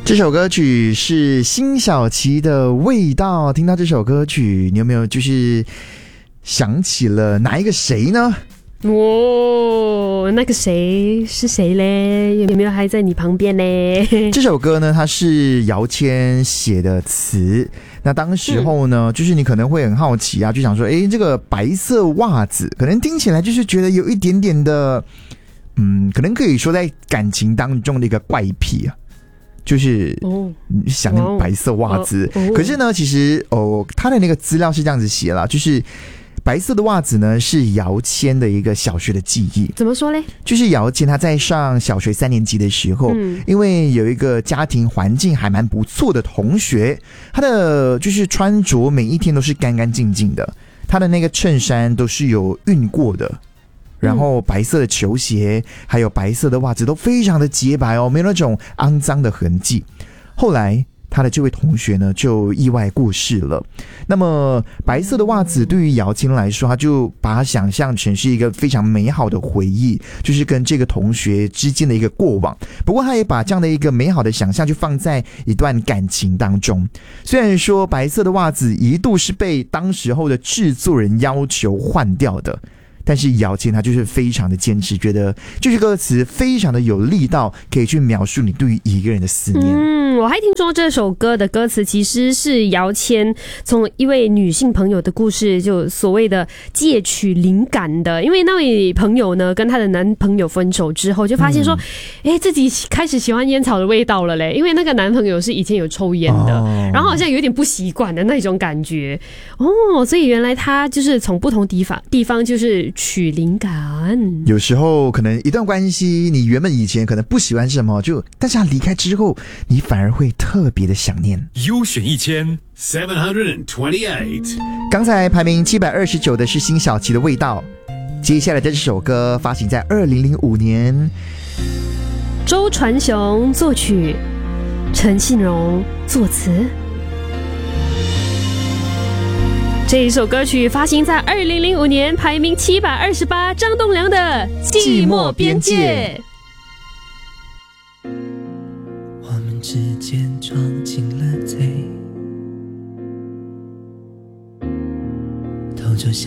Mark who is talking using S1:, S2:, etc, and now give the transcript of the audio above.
S1: 这首歌曲是辛晓琪的味道。听到这首歌曲，你有没有就是想起了哪一个谁呢？
S2: 那个谁是谁嘞？有没有还在你旁边嘞？
S1: 这首歌呢，它是姚谦写的词。那当时候呢，就是你可能会很好奇啊，就想说，这个白色袜子，可能听起来就是觉得有一点点的，可能可以说在感情当中的一个怪癖啊。就是想念白色袜子，可是呢，其实他的那个资料是这样子写啦，就是白色的袜子呢是姚谦的一个小学的记忆。
S2: 怎么说嘞？
S1: 就是姚谦他在上小学3年级的时候，因为有一个家庭环境还蛮不错的同学，他的就是穿着每一天都是干干净净的，他的那个衬衫都是有熨过的。然后白色的球鞋还有白色的袜子都非常的洁白哦，没有那种肮脏的痕迹。后来他的这位同学呢就意外过世了。那么白色的袜子对于姚谦来说，他就把它想象成是一个非常美好的回忆，就是跟这个同学之间的一个过往。不过他也把这样的一个美好的想象就放在一段感情当中。虽然说白色的袜子一度是被当时候的制作人要求换掉的，但是姚谦他就是非常的坚持，觉得这句歌词非常的有力道，可以去描述你对于一个人的思念。
S2: 我还听说这首歌的歌词其实是姚谦从一位女性朋友的故事就所谓的借取灵感的。因为那位朋友呢跟她的男朋友分手之后，就发现说自己开始喜欢烟草的味道了嘞，因为那个男朋友是以前有抽烟的，然后好像有点不习惯的那种感觉所以原来他就是从不同地方就是取灵感。
S1: 有时候可能一段关系你原本以前可能不喜欢什么，但是他离开之后你反而会特别的想念。
S3: 优选1728，
S1: 刚才排名729的是辛晓琪的味道。接下来的这首歌发行在2005年，
S2: 周传雄作曲，陈信荣作词。这一首歌曲发行在2005年，排名728，张栋梁的《寂寞边界》。
S4: 我们之间装进了罪，偷走